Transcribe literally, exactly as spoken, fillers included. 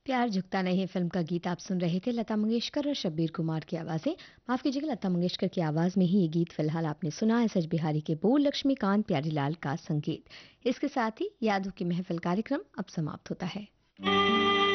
प्यार झुकता नहीं फिल्म का गीत आप सुन रहे थे। लता मंगेशकर और शब्बीर कुमार की आवाज़ें। माफ़ कीजिएगा, लता मंगेशकर की आवाज़ में ही ये गीत फिलहाल आपने सुना। एस एच बिहारी के बोल, लक्ष्मीकांत प्यारीलाल का संगीत। इसके साथ ही यादों की महफिल कार्यक्रम अब समाप्त होता है।